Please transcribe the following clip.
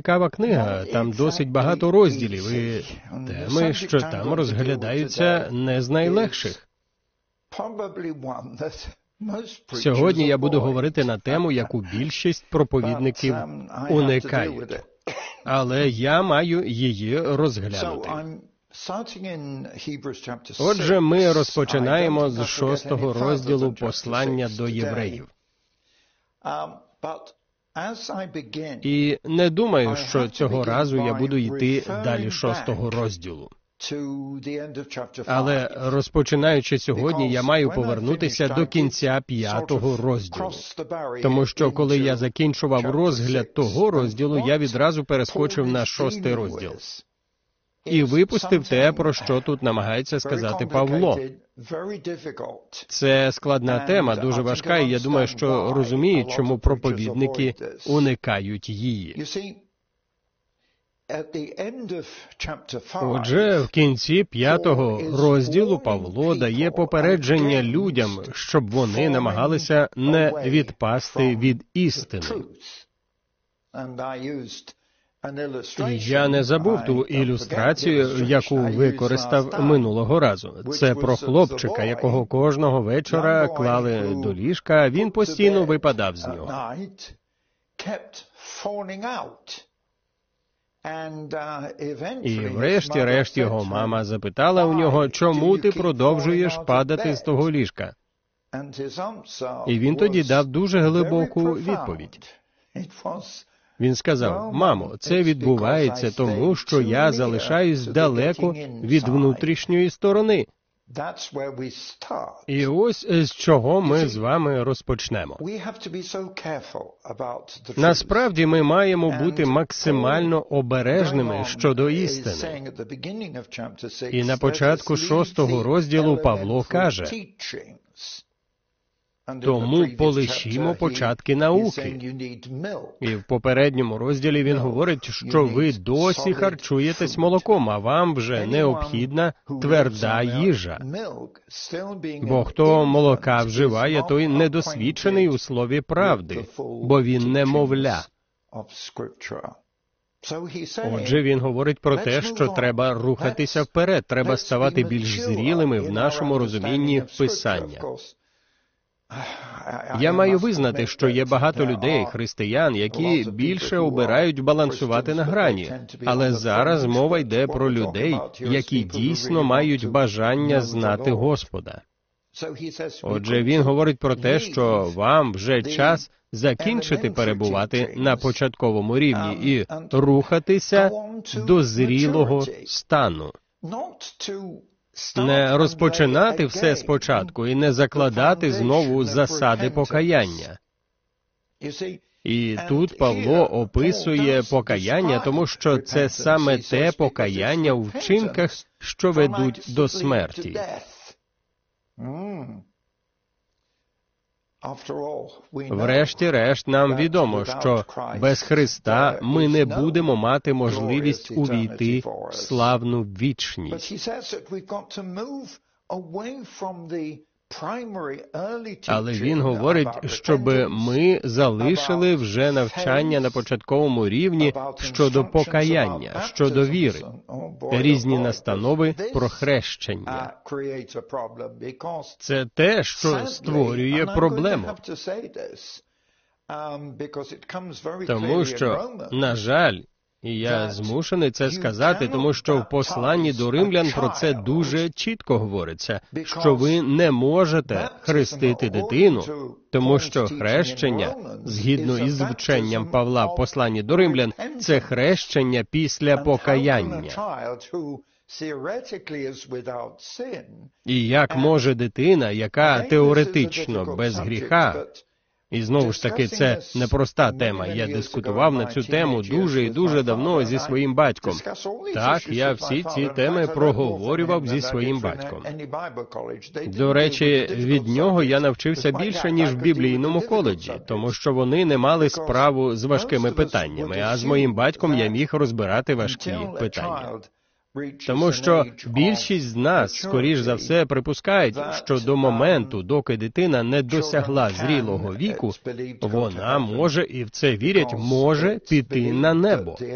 цікава книга, там досить багато розділів, і теми, що там розглядаються, не з найлегших. Сьогодні я буду говорити на тему, яку більшість проповідників уникають. Але я маю її розглянути. Отже, ми розпочинаємо з 6-го розділу послання до євреїв. І не думаю, що цього разу я буду йти далі 6-го розділу. Але розпочинаючи сьогодні, я маю повернутися до кінця 5-го розділу. Тому що, коли я закінчував розгляд того розділу, я відразу перескочив на 6-й розділ. І випустив те, про що тут намагається сказати Павло. Це складна тема, дуже важка, і я думаю, що розуміють, чому проповідники уникають її. Отже, в кінці 5-го розділу Павло дає попередження людям, щоб вони намагалися не відпасти від істини. І я не забув ту ілюстрацію, яку використав минулого разу. Це про хлопчика, якого кожного вечора клали до ліжка, а він постійно випадав з нього. І врешті-решт його мама запитала у нього, чому ти продовжуєш падати з того ліжка? І він тоді дав дуже глибоку відповідь. Він сказав, мамо, це відбувається тому, що я залишаюсь далеко від внутрішньої сторони. І ось з чого ми з вами розпочнемо. Насправді ми маємо бути максимально обережними щодо істини. І на початку 6-го розділу Павло каже, тому полишімо початки науки. І в попередньому розділі він говорить, що ви досі харчуєтесь молоком, а вам вже необхідна тверда їжа. Бо хто молока вживає, той недосвідчений у слові правди, бо він немовля. Отже, він говорить про те, що треба рухатися вперед, треба ставати більш зрілими в нашому розумінні Писання. Я маю визнати, що є багато людей, християн, які більше обирають балансувати на грані. Але зараз мова йде про людей, які дійсно мають бажання знати Господа. Отже, він говорить про те, що вам вже час закінчити перебувати на початковому рівні і рухатися до зрілого стану. Не розпочинати все спочатку і не закладати знову засади покаяння. І тут Павло описує покаяння, тому що це саме те покаяння у вчинках, що ведуть до смерті. Врешті-решт, нам відомо, що без Христа ми не будемо мати можливість увійти в славну вічність. Але він говорить, щоб ми залишили вже навчання на початковому рівні щодо покаяння, щодо віри, різні настанови про хрещення. Це те, що створює проблему. Тому що, на жаль, і я змушений це сказати, тому що в посланні до римлян про це дуже чітко говориться, що ви не можете хрестити дитину, тому що хрещення, згідно із вченням Павла в посланні до римлян, це хрещення після покаяння. І як може дитина, яка теоретично без гріха, і знову ж таки, це непроста тема. Я дискутував на цю тему дуже і дуже давно зі своїм батьком. Так, я всі ці теми проговорював зі своїм батьком. До речі, від нього я навчився більше, ніж в біблійному коледжі, тому що вони не мали справу з важкими питаннями, а з моїм батьком я міг розбирати важкі питання. Тому що більшість з нас, скоріш за все, припускають, що до моменту, доки дитина не досягла зрілого віку, вона може, і в це вірять, може піти на небо.